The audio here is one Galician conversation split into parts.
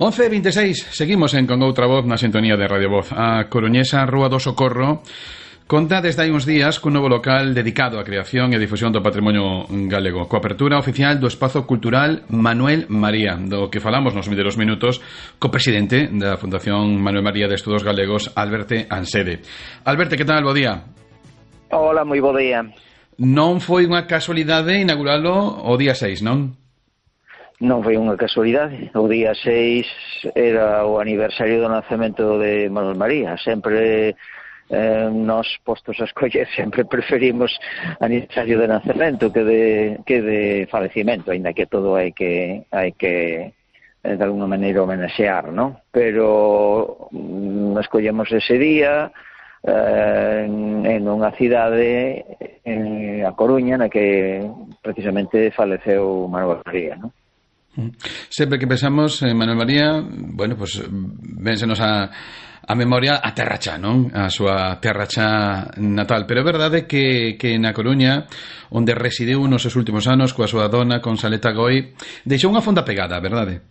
11:26, seguimos con outra voz na sintonía de Radio Voz. A coruñesa Rúa do Socorro conta desde hai uns días cun novo local dedicado á creación e difusión do patrimonio galego, coa apertura oficial do Espazo Cultural Manuel María, do que falamos nos vindeiros minutos co presidente da Fundación Manuel María de Estudos Galegos, Alberte Ansede. Alberte, que tal? Bo día. Hola, moi bo día. Non foi unha casualidade inauguralo o día 6, non? Non foi unha casualidade. O día 6 era o aniversario do nacemento de Manuel María. Sempre nos postos a escoller sempre preferimos aniversario de nacemento que de falecimento, aínda que todo hai que de alguna maneira homenaxear, non? Pero escollemos ese día en unha cidade, a Coruña, na que precisamente faleceu Manuel María, non? Sempre que pensamos en Manuel María, bueno, pues vénsenos a memoria a Terra Cha, non? A súa Terra Cha natal. Pero é verdade que na Coruña, onde residiu nos seus últimos anos coa súa dona, con Saleta Goi, deixou unha fonda pegada, verdade?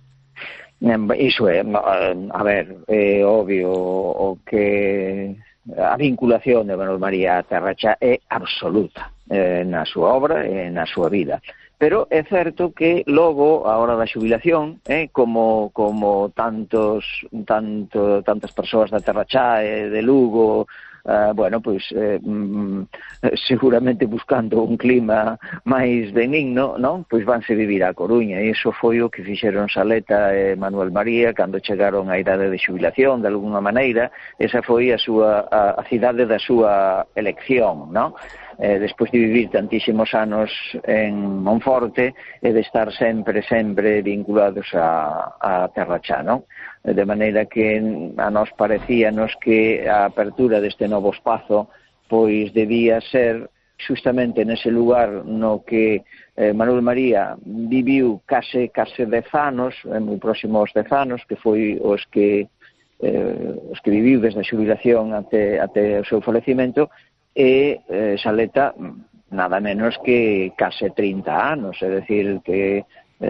Iso é, a ver, é obvio o que a vinculación de Manuel María a Terra Cha é absoluta na súa obra e na súa vida. Pero é certo que logo, a hora da xubilación, como tantas persoas da Terra Cha e de Lugo, bueno, pois seguramente buscando un clima máis benigno, non? Pois vanse vivir á Coruña, e iso foi o que fixeron Saleta e Manuel María cando chegaron á idade de xubilación, de alguna maneira. Esa foi a cidade da súa elección, non? Despois de vivir tantísimos anos en Monforte e de estar sempre vinculados a Terra Cha, non? De maneira que a nós parecíanos que a apertura deste novo espazo pois debía ser justamente nese lugar no que Manuel María viviu case 10 anos, moi próximo aos 10 anos, que foi os que viviu desde a xubilación até o seu falecimento, e Saleta nada menos que case 30 anos, é dicir que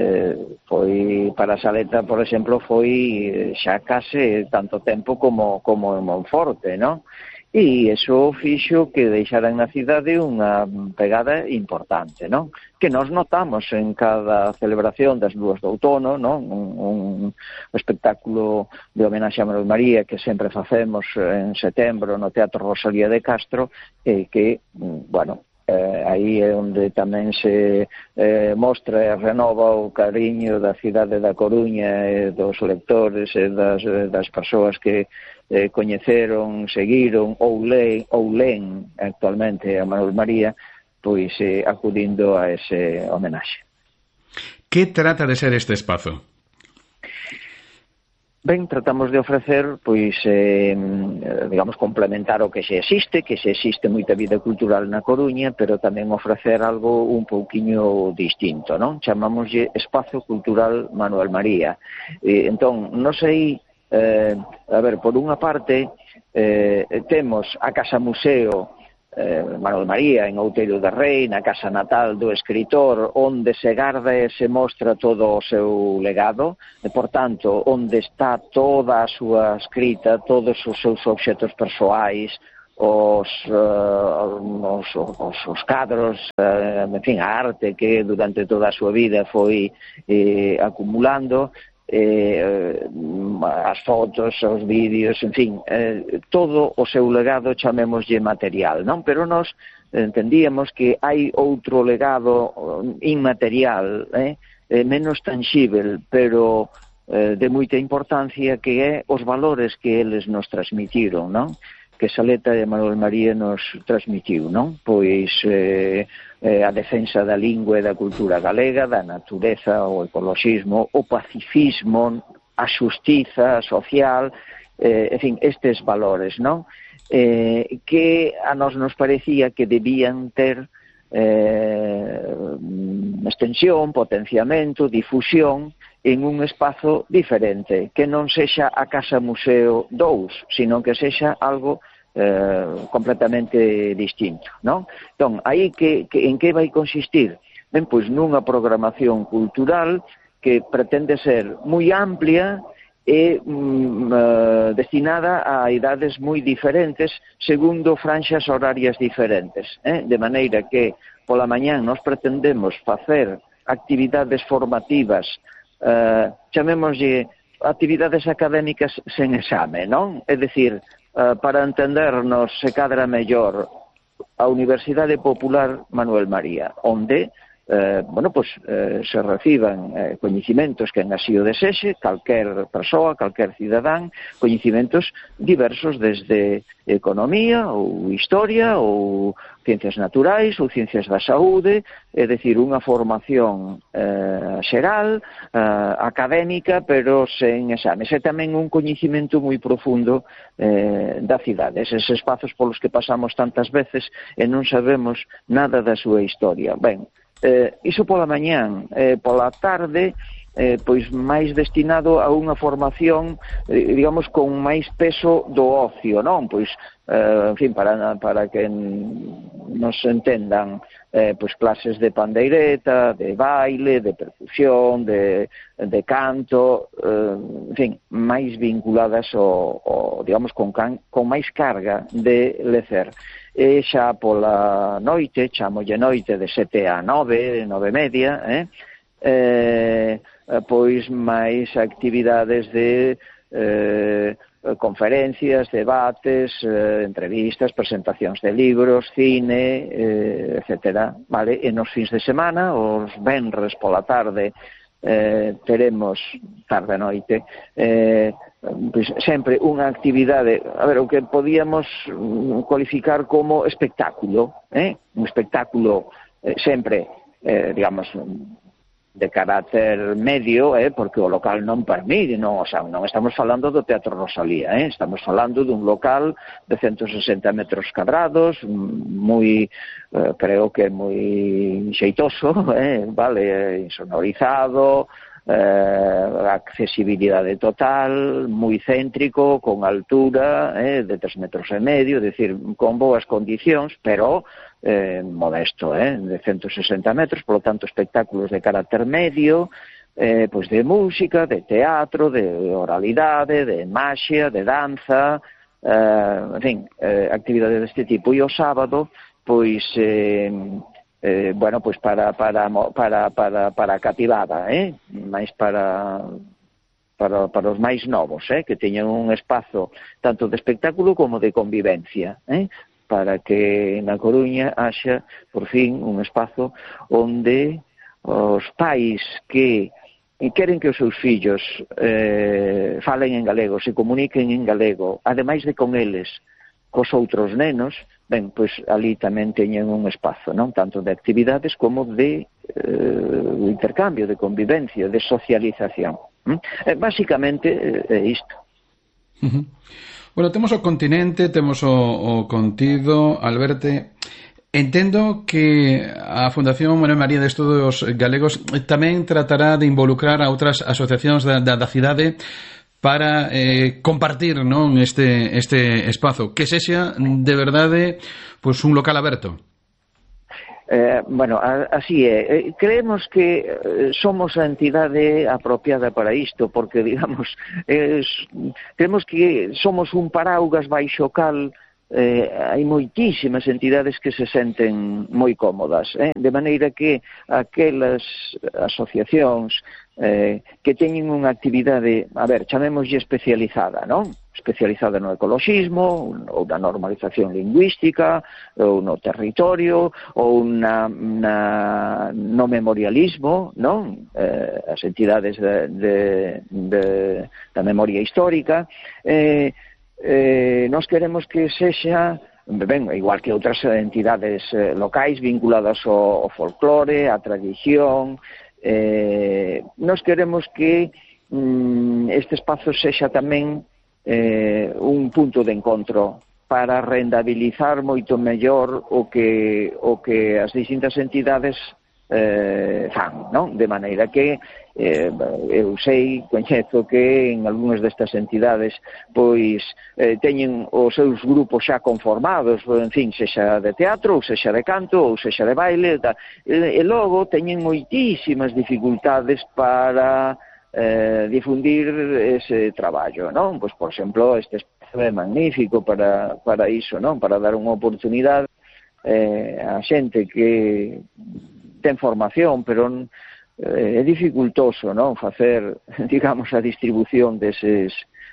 foi para Saleta, por exemplo, foi xa case tanto tempo como en Monforte, non? E iso fixo que deixaran na cidade unha pegada importante, non? Que nos notamos en cada celebración das Lúas do Outono, non? Un espectáculo de homenaxe a Manuel María que sempre facemos en setembro no Teatro Rosalía de Castro, e que, bueno, aí é onde tamén se mostra e renova o cariño da cidade da Coruña e dos lectores e das persoas que coñeceron, seguiron ou len actualmente a Manuel María, pois acudindo a ese homenaxe. Que trata de ser este espazo? Ben, tratamos de ofrecer, pois, digamos, complementar o que se existe moita vida cultural na Coruña, pero tamén ofrecer algo un pouquiño distinto, non? Chamámoslle Espazo Cultural Manuel María. Entón, non sei, a ver, por unha parte, temos a Casa Museo Manuel María en Outeiro de Rei, na casa natal do escritor, onde se garda e se mostra todo o seu legado, e, por tanto, onde está toda a súa escrita, todos os seus obxetos persoais, os cadros, en fin, a arte que durante toda a súa vida foi acumulando, as fotos, os vídeos, en fin, todo o seu legado chamémoslle material, non? Pero nós entendíamos que hai outro legado inmaterial, menos tangible, pero de moita importancia, que é os valores que eles nos transmitiron, non? Que Saleta e Manuel María nos transmitiu, non? Pois a defensa da lingua e da cultura galega, da natureza, o ecoloxismo, o pacifismo, a xustiza social, en fin, estes valores, non? Que a nós nos parecía que debían ter extensión, potenciamento, difusión en un espazo diferente, que non sexa a Casa Museo 2, sino que sexa algo completamente distinto, non? Entón, aí en que vai consistir? Ben, pois nunha programación cultural que pretende ser moi amplia e destinada a idades moi diferentes segundo franxas horarias diferentes, de maneira que pola mañán nós pretendemos facer actividades formativas, chamémoslle actividades académicas sen exame, non? É dicir, para entendernos se cadra mellor a Universidade Popular Manuel María, onde se reciban coñecimentos que en así o desexe, calquer persoa, calquer cidadán, coñecimentos diversos desde economía ou historia ou ciencias naturais ou ciencias da saúde, é dicir, unha formación xeral, académica, pero sen exames. E tamén un coñecimento moi profundo da cidade, eses espazos polos que pasamos tantas veces e non sabemos nada da súa historia. Ben, iso pola mañán, pola tarde, pois máis destinado a unha formación, digamos, con máis peso do ocio, non? Pois, en fin, para que nos entendan, pois clases de pandeireta, de baile, de percusión, de canto, en fin, máis vinculadas digamos, con máis carga de lecer. E xa pola noite, chamolle noite de 7 a 9, 9:30, pois máis actividades de conferencias, debates, entrevistas, presentacións de libros, cine, etcétera, vale? E nos fins de semana, os venres pola tarde, teremos tarde a noite, pois sempre unha actividade, a ver, o que podíamos cualificar como espectáculo, un espectáculo sempre, digamos, de carácter medio, porque o local non permite, non estamos falando do Teatro Rosalía, estamos falando dun local de 160 metros cadrados, moi, creo que moi xeitoso, vale, insonorizado, accesibilidade total, moi céntrico, con altura de 3,5 metros, é dicir, con boas condicións, pero modesto, de 160 metros, polo tanto espectáculos de carácter medio, pois de música, de teatro, de oralidade, de maxia, de danza, en fin, actividades deste tipo. E o sábado, pois pois para a cativada, máis para os máis novos, que teñan un espazo tanto de espectáculo como de convivencia, para que na Coruña haxa, por fin, un espazo onde os pais que queren que os seus fillos falen en galego, se comuniquen en galego, ademais de con eles, cos outros nenos, ben, pois ali tamén teñen un espazo, non? Tanto de actividades como de intercambio, de convivencia, de socialización. Básicamente é isto. Bueno, temos o continente, temos o contido, Alberto. Entendo que a Fundación Manuel María de Estudos Galegos tamén tratará de involucrar a outras asociacións da cidade para compartir, non, este espazo, que sexa de verdade pois un local aberto. Bueno, así é. Creemos que somos a entidade apropiada para isto, porque, digamos, creemos que somos un paraugas baixo cal hai moitísimas entidades que se senten moi cómodas, de maneira que aquelas asociacións que teñen unha actividade, a ver, chamémoslle especializada, non? Especializada no ecoloxismo, ou na normalización lingüística, ou no territorio, ou no memorialismo, non? As entidades da memoria histórica, nós queremos que sexa, ben, igual que outras entidades locais vinculadas ao folclore, á tradición, nós queremos que este espazo sexa tamén un punto de encontro para rendabilizar moito mellor o que as distintas entidades fan, non? De maneira que eu sei, coñezo que en algunhas destas entidades pois teñen os seus grupos xa conformados, en fin, sexa de teatro, ou sexa de canto, ou sexa de baile, e logo teñen moitísimas dificultades para difundir ese traballo, non? Pois, por exemplo, este espacio é magnífico para iso, non? Para dar unha oportunidade a xente que ten formación, pero é dificultoso, non? Facer, digamos, a distribución deses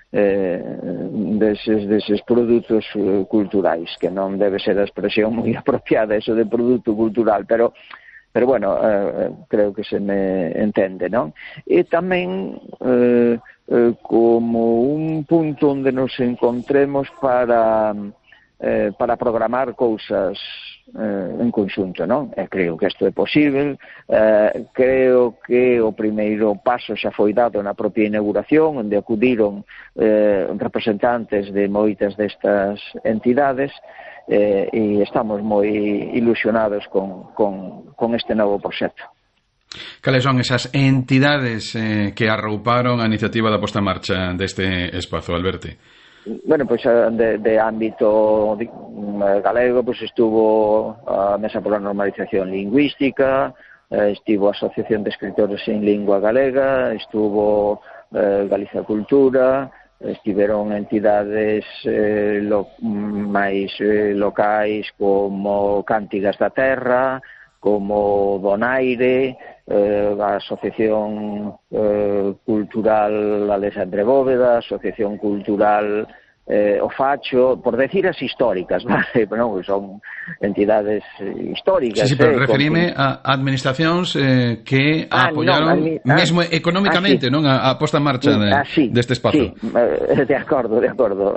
produtos culturais, que non debe ser a expresión moi apropiada eso de produto cultural, pero bueno, creo que se me entende, non? E tamén como un punto onde nos encontremos para programar cousas en conxunto, non? E creo que isto é posible, creo que o primeiro paso xa foi dado na propia inauguración, onde acudiron representantes de moitas destas entidades, e estamos moi ilusionados con este novo proxecto. Cales son esas entidades que arrouparon a iniciativa da posta en marcha deste espazo, Alberti? Bueno, pois de ámbito galego, pois estuvo a Mesa pola Normalización Lingüística, estivo a Asociación de Escritores en Lingua Galega, estuvo Galicia Cultura, estiveron entidades máis locais como Cántigas da Terra, como Donaire, a Asociación Cultural Alexandre Bóveda, Asociación Cultural O Facho, por decir as históricas, vale? Bueno, son entidades históricas. Sí, pero referime a administracións que apoyaron mesmo económicamente, non? A posta en marcha deste espazo. Sí, de acordo.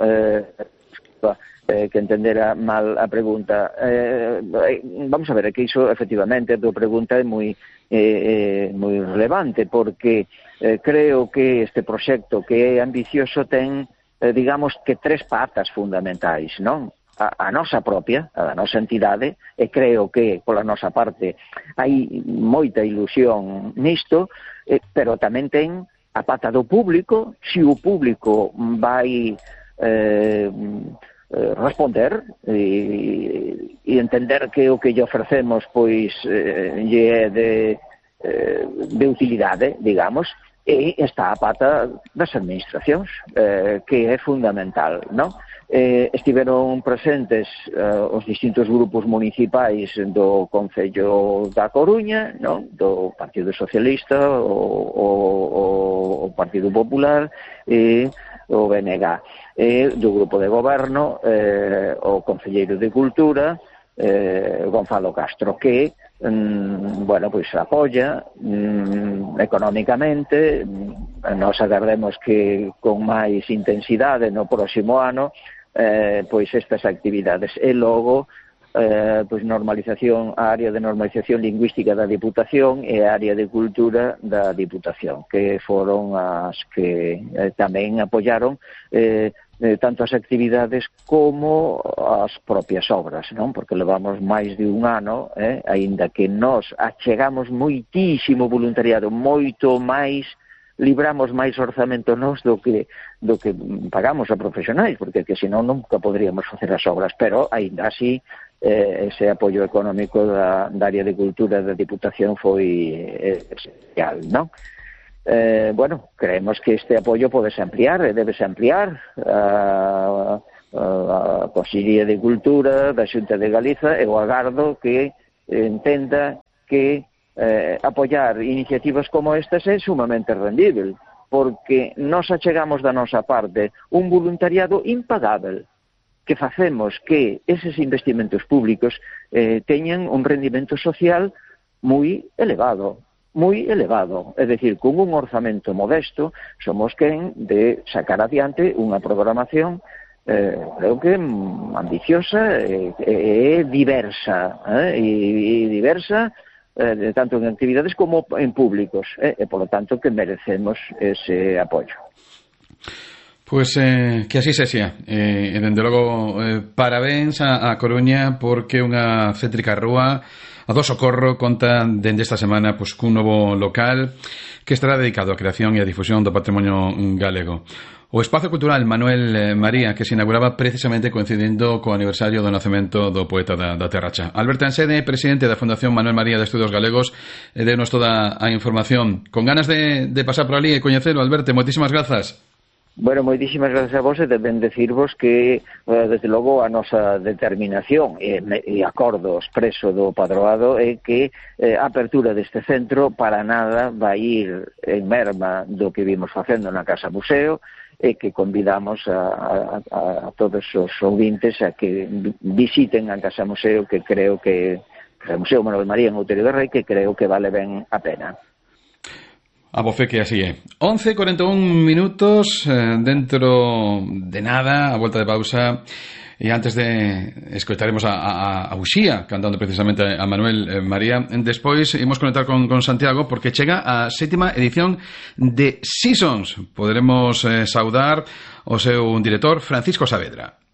Que entendera mal a pregunta. Vamos a ver, que iso, efectivamente, a tua pregunta é moi relevante, porque creo que este proxecto que é ambicioso ten, digamos, que tres patas fundamentais, non? A nosa propia, a nosa entidade, e creo que, pola nosa parte, hai moita ilusión nisto, pero tamén ten a pata do público, se o público vai responder e entender que o que lle ofrecemos pois lle é de utilidade, digamos, e está a pata das administracións, que é fundamental, non? Estiveron presentes os distintos grupos municipais do Concello da Coruña, non? Do Partido Socialista, o Partido Popular e o BNG, e do grupo de goberno o concelleiro de Cultura, Gonzalo Castro, que bueno, pois apoia económicamente. Nós agardemos que con máis intensidade no próximo ano pois estas actividades, e logo pois normalización, a área de normalización lingüística da Diputación e a área de cultura da Diputación, que foron as que tamén apoiaron tanto as actividades como as propias obras, non? Porque levamos máis de un ano, aínda que nós achegamos moitísimo voluntariado, moito máis, libramos máis orzamento nós do que pagamos a profesionais, porque que senón nunca poderíamos facer as obras, pero aínda así ese apoio económico da área de cultura da Diputación foi especial, non? Bueno, creemos que este apoio podese ampliar e debese ampliar. A Consellería de Cultura da Xunta de Galiza, e o agardo que entenda que apoiar iniciativas como estas é sumamente rendível, porque nos achegamos da nosa parte un voluntariado impagável, que facemos que eses investimentos públicos teñan un rendimento social moi elevado, é dicir, con un orzamento modesto somos quen de sacar adiante unha programación creo que ambiciosa e diversa, e diversa tanto en actividades como en públicos, e polo tanto que merecemos ese apoio. Pois que así sexa, e dende logo parabéns a Coruña, porque unha céntrica rúa A do Socorro conta dende esta semana cun novo local que estará dedicado á creación e á difusión do patrimonio galego. O Espazo Cultural Manuel María, que se inauguraba precisamente coincidindo co aniversario do nacemento do poeta da Terracha. Alberto Ansede, presidente da Fundación Manuel María de Estudos Galegos, denos toda a información. Con ganas de pasar por ali e coñecelo, Alberto, moitísimas grazas. Bueno, moitísimas gracias a vos e deben decirvos que, desde logo, a nosa determinación e acordo expreso do Padroado é que a apertura deste centro para nada vai ir en merma do que vimos facendo na Casa Museo, e que convidamos a todos os ouvintes a que visiten a Casa Museo, que creo que Casa Museo Manuel María en Outeiro do Rei, que creo que vale ben a pena. A voce que así é. 11:41 minutos, dentro de nada, a volta de pausa. E antes de escoitaremos a Uxía cantando precisamente a Manuel María. Despois imos conectar con Santiago porque chega a 7ª edición de Seasons. Poderemos saudar o seu director Francisco Saavedra.